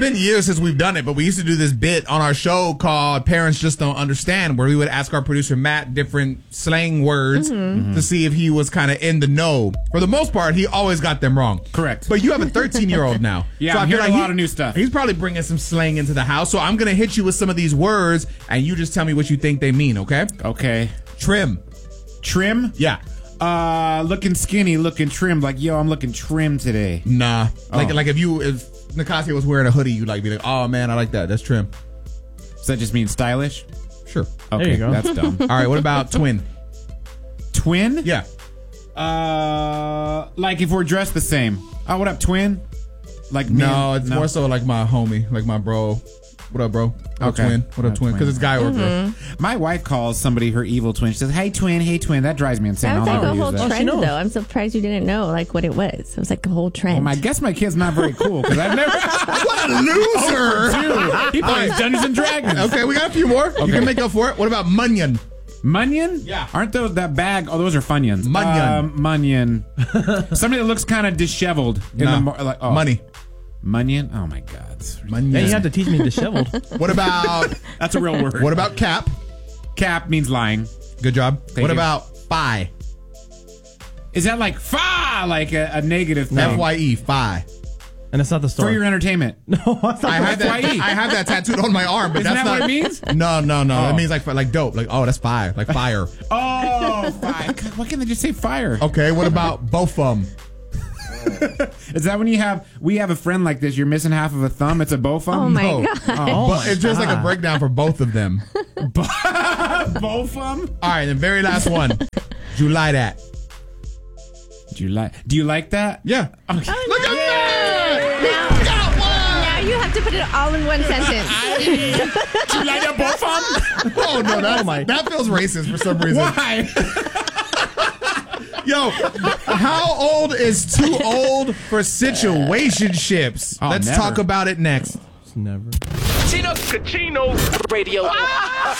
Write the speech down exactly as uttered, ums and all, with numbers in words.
been years since we've done it, but we used to do this bit on our show called Parents Just Don't Understand, where we would ask our producer Matt different slang words mm-hmm. to see if he was kind of in the know. For the most part, he always got them wrong. Correct. But you have a thirteen-year-old now. Yeah, so I'm I feel hearing like a lot he, of new stuff. He's probably bringing some slang into the house, so I'm going to hit you with some of these words, and you just tell me what you think they mean, okay? Okay. Trim. Trim? Yeah. Uh, looking skinny, looking trim. Like, yo, I'm looking trim today. Nah. Oh. Like, like if you, if Nicasia was wearing a hoodie, you'd like be like, oh man, I like that. That's trim. Does that just mean stylish? Sure. Okay, there you go. That's dumb. All right, what about twin? Twin? Yeah. Uh, like if we're dressed the same. Oh, what up, twin? Like me No, and- it's more so like my homie, like my bro. What up, bro? What up, Okay. twin? What up, Uh, twin? Because twin. it's guy or girl. My wife calls somebody her evil twin. She says, hey, twin, hey, twin. That drives me insane. That was I'll like a never whole use that. she trend, knows. though. I'm surprised you didn't know like what it was. It was like a whole trend. Well, I guess my kid's not very cool because I've never. What a loser! He plays Dungeons and Dragons. Okay, we got a few more. You Okay. can make up for it. What about Munyon? Munyon? Yeah. Aren't those that bag? Oh, those are Funyuns. Munyon. Um, Munyon. Somebody that looks kind of disheveled. In Nah. the mo- like, oh. Money. Munyon? Oh, my God. Munyon. Yeah, you have to teach me disheveled. What about That's a real word. what about cap? Cap means lying. Good job. Thank what you. about phi? Is that like fa, like a, a negative thing? F Y E, phi. And it's not the For story. your entertainment. no, that's not I have that. F Y E. I have that tattooed on my arm, but Isn't that's that not what it means? No, no, no. Oh. It means like like dope. Like oh, that's fire. Like fire. Oh, fire. God, why can't they just say fire? Okay. What about both of them? Is that when you have, we have a friend like this, you're missing half of a thumb, it's a bow thumb? Oh, my No. God. Oh, But it's just like a breakdown for both of them. bow thumb? All right, the very last one. Do you like that? Do you like, do you like that? Yeah. Oh, Look no. at that! Now, Got one! now you have to put it all in one sentence. Do you like that bow thumb? Oh no, that, Oh, my. that feels racist for some reason. Why? Yo, how old is too old for situationships? Oh, Let's never. talk about it next. It's never. Chino Cachino Radio.